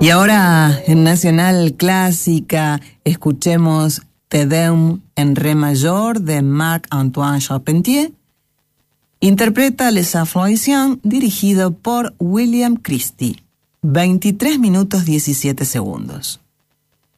Y ahora en Nacional Clásica escuchemos Te Deum en re mayor de Marc-Antoine Charpentier. Interpreta Les Afroisiens, dirigido por William Christie. 23 minutos 17 segundos.